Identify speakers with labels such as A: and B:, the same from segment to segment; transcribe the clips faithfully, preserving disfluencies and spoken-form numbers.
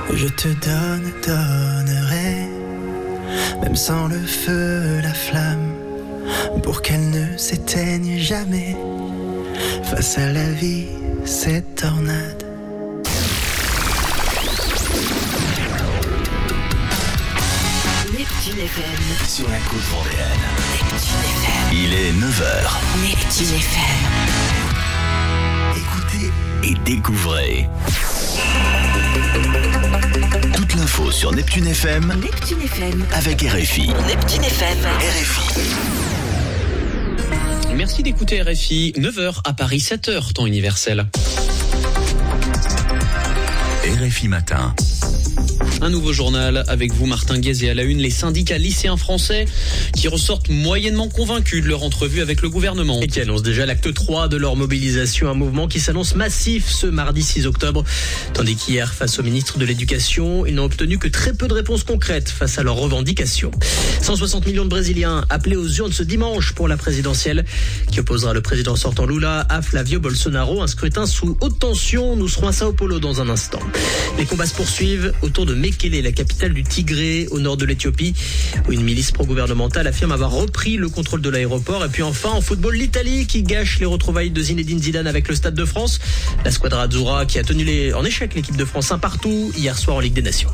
A: Je te donne, donnerai, même sans le feu, la flamme, pour qu'elle ne s'éteigne jamais. Face à la vie, cette tornade.
B: Neptune F M.
C: Sur la côte vendéenne.
B: Neptune F M.
C: Il est neuf heures.
B: Neptune F M.
C: Écoutez et découvrez. Toute l'info sur Neptune F M.
B: Neptune F M.
C: Avec R F I.
B: Neptune F M.
C: R F I.
D: Merci d'écouter R F I. neuf heures à Paris, sept heures, temps universel.
C: R F I matin.
D: Un nouveau journal avec vous, Martin Guez, et à la une, les syndicats lycéens français qui ressortent moyennement convaincus de leur entrevue avec le gouvernement.
E: Et qui annoncent déjà l'acte trois de leur mobilisation, un mouvement qui s'annonce massif ce mardi six octobre. Tandis qu'hier, face au ministre de l'Éducation, ils n'ont obtenu que très peu de réponses concrètes face à leurs revendications. cent soixante millions de Brésiliens appelés aux urnes ce dimanche pour la présidentielle qui opposera le président sortant Lula à Flavio Bolsonaro. Un scrutin sous haute tension. Nous serons à Sao Paulo dans un instant. Les combats se poursuivent autour de Mekele, la capitale du Tigré, au nord de l'Éthiopie, où une milice pro-gouvernementale affirme avoir repris le contrôle de l'aéroport. Et puis enfin, en football, l'Italie qui gâche les retrouvailles de Zinedine Zidane avec le Stade de France. La Squadra Azzurra qui a tenu les, en échec l'équipe de France un partout hier soir en Ligue des Nations.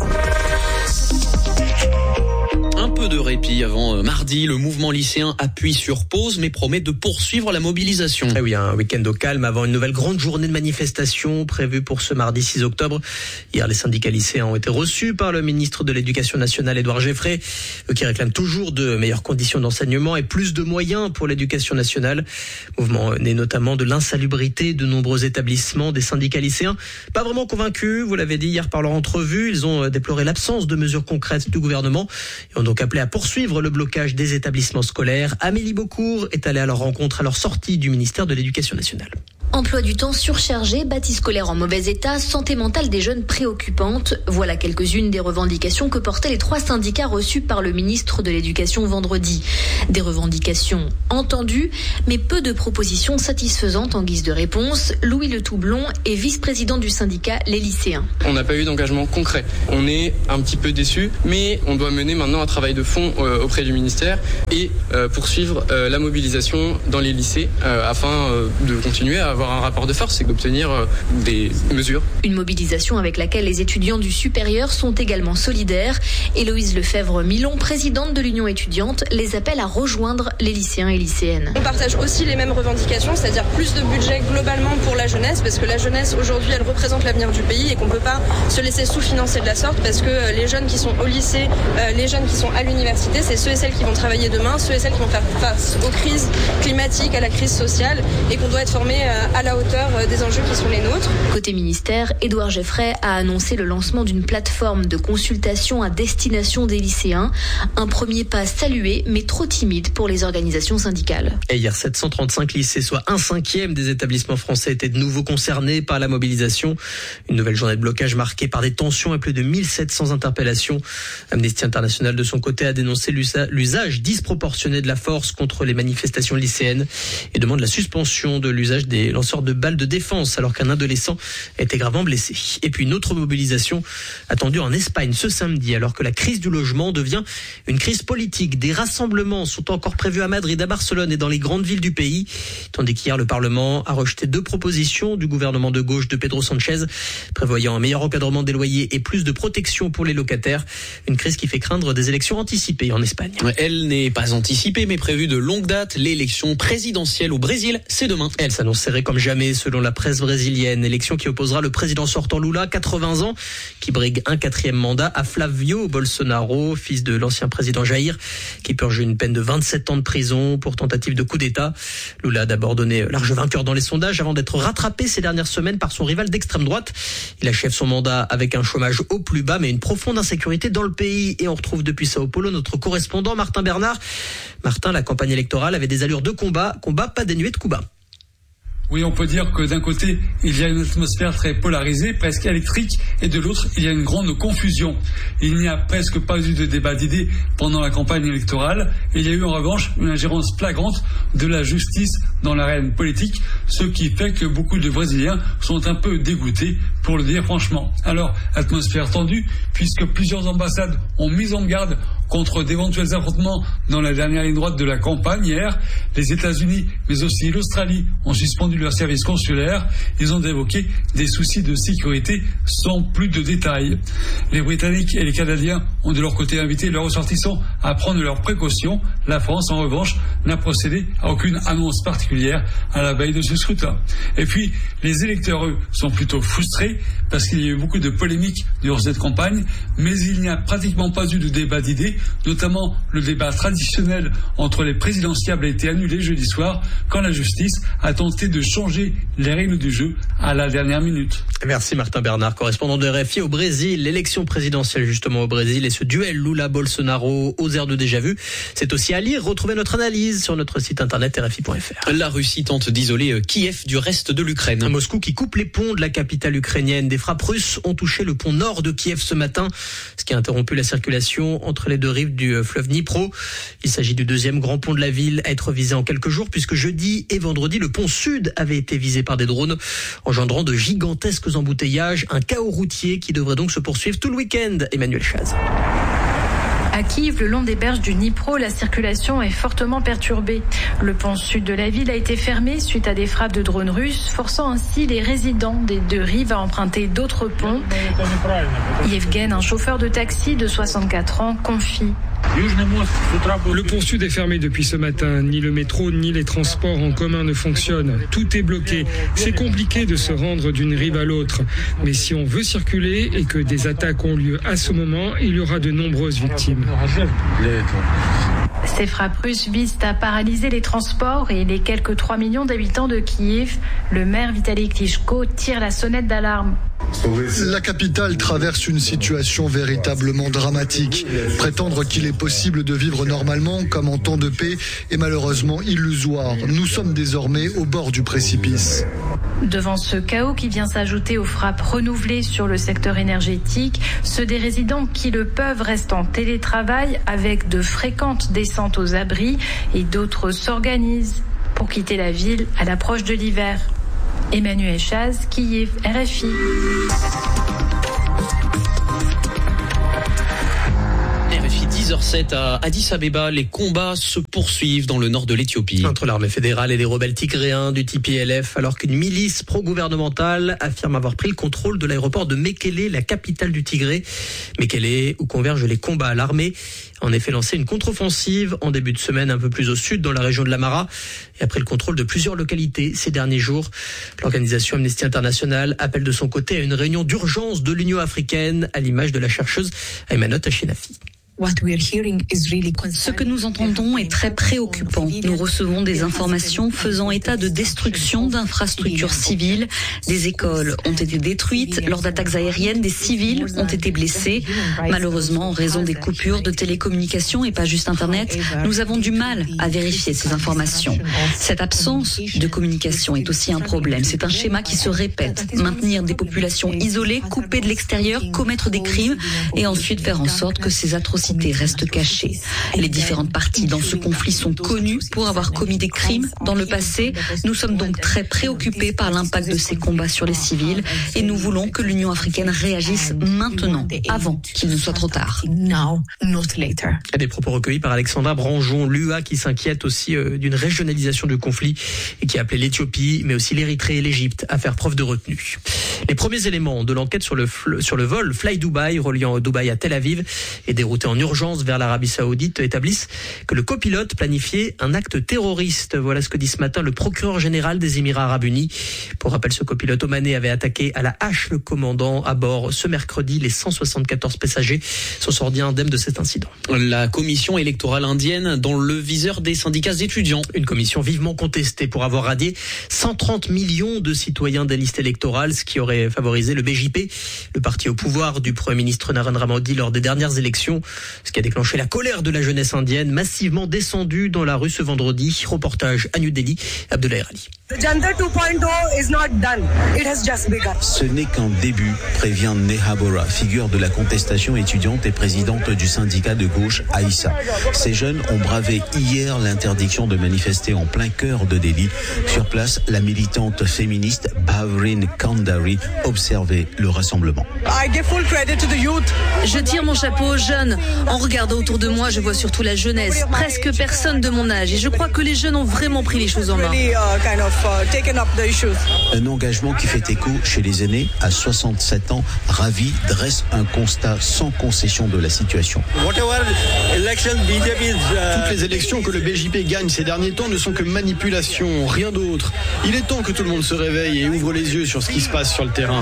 D: Un peu de répit avant euh, mardi, le mouvement lycéen appuie sur pause mais promet de poursuivre la mobilisation.
E: Eh oui, un week-end au calme avant une nouvelle grande journée de manifestation prévue pour ce mardi six octobre. Hier, les syndicats lycéens ont été reçus par le ministre de l'Éducation nationale, Édouard Geffray, qui réclame toujours de meilleures conditions d'enseignement et plus de moyens pour l'éducation nationale. Mouvement né notamment de l'insalubrité de nombreux établissements des syndicats lycéens. Pas vraiment convaincus, vous l'avez dit hier par leur entrevue, ils ont déploré l'absence de mesures concrètes du gouvernement et ont donc appelé à poursuivre le blocage des établissements scolaires. Amélie Beaucourt est allée à leur rencontre à leur sortie du ministère de l'Éducation nationale.
F: Emploi du temps surchargé, bâti scolaire en mauvais état, santé mentale des jeunes préoccupante. Voilà quelques-unes des revendications que portaient les trois syndicats reçus par le ministre de l'Éducation vendredi. Des revendications entendues, mais peu de propositions satisfaisantes en guise de réponse. Louis Le Toublon est vice-président du syndicat Les Lycéens.
G: On n'a pas eu d'engagement concret. On est un petit peu déçus, mais on doit mener maintenant un travail de fond euh, auprès du ministère et euh, poursuivre euh, la mobilisation dans les lycées euh, afin euh, de continuer à avoir un rapport de force et d'obtenir euh, des mesures.
F: Une mobilisation avec laquelle les étudiants du supérieur sont également solidaires. Héloïse Lefebvre-Milon, présidente de l'Union étudiante, les appelle à rejoindre les lycéens et lycéennes.
H: On partage aussi les mêmes revendications, c'est-à-dire plus de budget globalement pour la jeunesse, parce que la jeunesse aujourd'hui elle représente l'avenir du pays et qu'on ne peut pas se laisser sous-financer de la sorte, parce que les jeunes qui sont au lycée, euh, les jeunes qui sont à l'université, c'est ceux et celles qui vont travailler demain, ceux et celles qui vont faire face aux crises climatiques, à la crise sociale, et qu'on doit être formés euh, à la hauteur des enjeux qui sont les nôtres.
F: Côté ministère, Édouard Geffray a annoncé le lancement d'une plateforme de consultation à destination des lycéens. Un premier pas salué, mais trop timide pour les organisations syndicales.
E: Et hier, sept cent trente-cinq lycées, soit un cinquième des établissements français, étaient de nouveau concernés par la mobilisation. Une nouvelle journée de blocage marquée par des tensions et plus de mille sept cents interpellations. Amnesty International, de son côté, a dénoncé l'usage disproportionné de la force contre les manifestations lycéennes et demande la suspension de l'usage des lanceurs de balles de défense alors qu'un adolescent était gravement blessé. Et puis une autre mobilisation attendue en Espagne ce samedi alors que la crise du logement devient une crise politique. Des rassemblements sont encore prévus à Madrid, à Barcelone et dans les grandes villes du pays. Tandis qu'hier, le Parlement a rejeté deux propositions du gouvernement de gauche de Pedro Sanchez prévoyant un meilleur encadrement des loyers et plus de protection pour les locataires. Une crise qui fait craindre des élections anticipées en Espagne.
D: Elle n'est pas anticipée mais prévue de longue date. L'élection présidentielle au Brésil, c'est demain.
E: Elle s'annonce serrée comme jamais selon la presse brésilienne. Élection qui opposera le président sortant Lula, quatre-vingts ans, qui brigue un quatrième mandat, à Flavio Bolsonaro, fils de l'ancien président Jair, qui purge une peine de vingt-sept ans de prison pour tentative de coup d'État. Lula a d'abord donné large vainqueur dans les sondages avant d'être rattrapé ces dernières semaines par son rival d'extrême droite. Il achève son mandat avec un chômage au plus bas mais une profonde insécurité dans le pays. Et on retrouve depuis Sao Paulo notre correspondant Martin Bernard. Martin, la campagne électorale avait des allures de combat, combat pas dénué de coups bas.
I: Oui, on peut dire que d'un côté, il y a une atmosphère très polarisée, presque électrique, et de l'autre, il y a une grande confusion. Il n'y a presque pas eu de débat d'idées pendant la campagne électorale, et il y a eu en revanche une ingérence flagrante de la justice dans l'arène politique, ce qui fait que beaucoup de Brésiliens sont un peu dégoûtés, pour le dire franchement. Alors, atmosphère tendue, puisque plusieurs ambassades ont mis en garde contre d'éventuels affrontements dans la dernière ligne droite de la campagne hier. Les États-Unis, mais aussi l'Australie, ont suspendu leur service consulaire. Ils ont évoqué des soucis de sécurité sans plus de détails. Les Britanniques et les Canadiens ont de leur côté invité leurs ressortissants à prendre leurs précautions. La France, en revanche, n'a procédé à aucune annonce particulière à la veille de ce scrutin. Et puis, les électeurs, eux, sont plutôt frustrés parce qu'il y a eu beaucoup de polémiques durant cette campagne, mais il n'y a pratiquement pas eu de débat d'idées, notamment le débat traditionnel entre les présidentiables a été annulé jeudi soir quand la justice a tenté de changer les règles du jeu à la dernière minute.
E: Merci Martin Bernard, correspondant de R F I au Brésil. L'élection présidentielle justement au Brésil et ce duel Lula-Bolsonaro aux airs de déjà-vu, c'est aussi à lire. Retrouvez notre analyse sur notre site internet R F I point F R.
D: La Russie tente d'isoler Kiev du reste de l'Ukraine.
E: Moscou qui coupe les ponts de la capitale ukrainienne. Des frappes russes ont touché le pont nord de Kiev ce matin, ce qui a interrompu la circulation entre les deux rives du fleuve Dnipro. Il s'agit du deuxième grand pont de la ville à être visé en quelques jours, puisque jeudi et vendredi, le pont sud avait été visé par des drones, engendrant de gigantesques embouteillages, un chaos routier qui devrait donc se poursuivre tout le week-end. Emmanuel Chaz.
J: À Kiev, le long des berges du Dnipro, la circulation est fortement perturbée. Le pont sud de la ville a été fermé suite à des frappes de drones russes, forçant ainsi les résidents des deux rives à emprunter d'autres ponts. Yevgen, un chauffeur de taxi de soixante-quatre ans, confie.
K: Le pont sud est fermé depuis ce matin. Ni le métro, ni les transports en commun ne fonctionnent. Tout est bloqué. C'est compliqué de se rendre d'une rive à l'autre. Mais si on veut circuler et que des attaques ont lieu à ce moment, il y aura de nombreuses victimes.
J: Ces frappes russes visent à paralyser les transports et les quelques trois millions d'habitants de Kiev. Le maire Vitaly Klitschko tire la sonnette d'alarme.
L: La capitale traverse une situation véritablement dramatique. Prétendre qu'il est possible de vivre normalement comme en temps de paix est malheureusement illusoire. Nous sommes désormais au bord du précipice.
J: Devant ce chaos qui vient s'ajouter aux frappes renouvelées sur le secteur énergétique, ceux des résidents qui le peuvent restent en télétravail avec de fréquentes descentes aux abris et d'autres s'organisent pour quitter la ville à l'approche de l'hiver. Emmanuel Chaz, Kiev, R F I.
D: dix heures zéro sept à Addis Abeba, les combats se poursuivent dans le nord de l'Éthiopie.
E: Entre l'armée fédérale et les rebelles tigréens du T P L F, alors qu'une milice pro-gouvernementale affirme avoir pris le contrôle de l'aéroport de Mekele, la capitale du Tigré. Mekele, où convergent les combats. L'armée a en effet lancé une contre-offensive en début de semaine un peu plus au sud, dans la région de l'Amara, et après le contrôle de plusieurs localités ces derniers jours. L'organisation Amnesty International appelle de son côté à une réunion d'urgence de l'Union africaine, à l'image de la chercheuse Aymanot Ashenafi.
M: Ce que nous entendons est très préoccupant. Nous recevons des informations faisant état de destruction d'infrastructures civiles. Des écoles ont été détruites. Lors d'attaques aériennes, des civils ont été blessés. Malheureusement, en raison des coupures de télécommunications et pas juste Internet, nous avons du mal à vérifier ces informations. Cette absence de communication est aussi un problème. C'est un schéma qui se répète. Maintenir des populations isolées, coupées de l'extérieur, commettre des crimes et ensuite faire en sorte que ces atrocités restent cachées. Les différentes parties dans ce conflit sont connues pour avoir commis des crimes dans le passé. Nous sommes donc très préoccupés par l'impact de ces combats sur les civils et nous voulons que l'Union africaine réagisse maintenant, avant qu'il ne soit trop tard.
E: Des propos recueillis par Alexandra Branjon, l'U A qui s'inquiète aussi d'une régionalisation du conflit et qui a appelé l'Éthiopie, mais aussi l'Érythrée et l'Égypte à faire preuve de retenue. Les premiers éléments de l'enquête sur le, sur le vol Fly Dubai reliant Dubaï à Tel Aviv et dérouté en urgence vers l'Arabie Saoudite établissent que le copilote planifiait un acte terroriste. Voilà ce que dit ce matin le procureur général des Émirats Arabes Unis. Pour rappel, ce copilote omanais avait attaqué à la hache le commandant à bord ce mercredi. Les cent soixante-quatorze passagers sont sortis indemnes de cet incident.
D: La commission électorale indienne dans le viseur des syndicats étudiants.
E: Une commission vivement contestée pour avoir radié cent trente millions de citoyens des listes électorales, ce qui aurait favorisé le B J P, le parti au pouvoir du Premier ministre Narendra Modi lors des dernières élections. Ce qui a déclenché la colère de la jeunesse indienne, massivement descendue dans la rue ce vendredi. Reportage à New Delhi, Abdoulaye Ali.
N: Ce n'est qu'un début, prévient Neha Bora, figure de la contestation étudiante et présidente du syndicat de gauche Aïssa. Ces jeunes ont bravé hier l'interdiction de manifester en plein cœur de Delhi. Sur place, la militante féministe Bhavrin Kandari observait le rassemblement.
O: Je tire mon chapeau aux jeunes. En regardant autour de moi, je vois surtout la jeunesse, presque personne de mon âge. Et je crois que les jeunes ont vraiment pris les choses en main.
N: Un engagement qui fait écho chez les aînés. À soixante-sept ans, Ravi dresse un constat sans concession de la situation.
P: Toutes les élections que le B J P gagne ces derniers temps ne sont que manipulation, rien d'autre. Il est temps que tout le monde se réveille et ouvre les yeux sur ce qui se passe sur le terrain.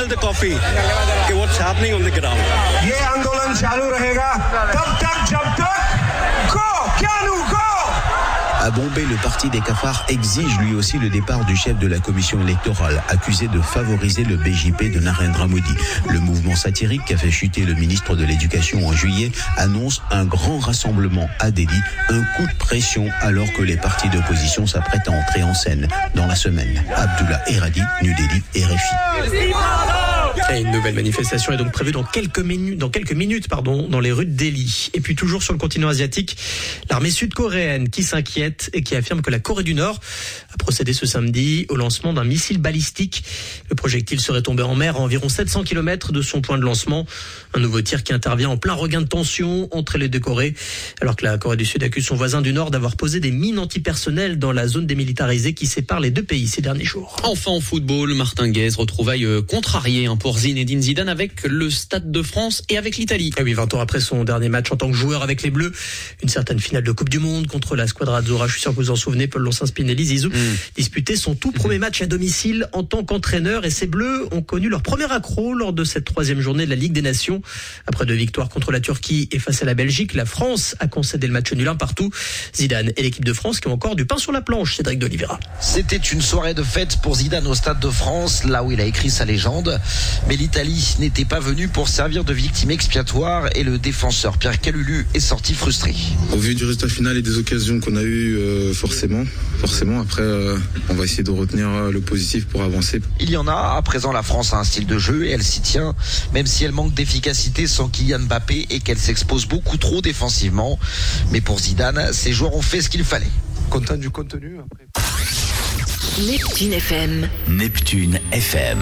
N: À Bombay, le parti des cafards exige lui aussi le départ du chef de la commission électorale, accusé de favoriser le B J P de Narendra Modi. Le mouvement satirique qui a fait chuter le ministre de l'Éducation en juillet annonce un grand rassemblement à Delhi, un coup de pression alors que les partis d'opposition s'apprêtent à entrer en scène dans la semaine. Abdullah Eradi, New Delhi, R F I.
E: Et une nouvelle manifestation est donc prévue dans quelques minutes, dans quelques minutes, pardon, dans les rues de Delhi. Et puis toujours sur le continent asiatique, l'armée sud-coréenne qui s'inquiète et qui affirme que la Corée du Nord a procédé ce samedi au lancement d'un missile balistique. Le projectile serait tombé en mer à environ sept cents kilomètres de son point de lancement. Un nouveau tir qui intervient en plein regain de tension entre les deux Corées, alors que la Corée du Sud accuse son voisin du Nord d'avoir posé des mines antipersonnelles dans la zone démilitarisée qui sépare les deux pays ces derniers jours.
D: Enfin en football, Martin Guez, retrouvaille contrariée pour Zinedine Zidane avec le Stade de France et avec l'Italie.
E: Et oui, vingt ans après son dernier match en tant que joueur avec les Bleus, une certaine finale de Coupe du Monde contre la Squadra Azzurra, je suis sûr que vous vous en souvenez, Paul Lonsin-Spinelli, Zizou, mmh. disputait son tout premier match à domicile en tant qu'entraîneur et ces Bleus ont connu leur premier accroc lors de cette troisième journée de la Ligue des Nations. Après deux victoires contre la Turquie et face à la Belgique, la France a concédé le match nul un partout. Zidane et l'équipe de France qui ont encore du pain sur la planche, Cédric d'Oliveira.
Q: C'était une soirée de fête pour Zidane au Stade de France, là où il a écrit sa légende. Mais l'Italie n'était pas venue pour servir de victime expiatoire et le défenseur Pierre Calulu est sorti frustré.
R: Au vu du résultat final et des occasions qu'on a eues, euh, forcément, forcément, après, euh, on va essayer de retenir le positif pour avancer.
Q: Il y en a. À présent, la France a un style de jeu et elle s'y tient, même si elle manque d'efficacité sans Kylian Mbappé et qu'elle s'expose beaucoup trop défensivement. Mais pour Zidane, ces joueurs ont fait ce qu'il fallait.
R: Content du contenu après.
B: Neptune F M.
C: Neptune F M.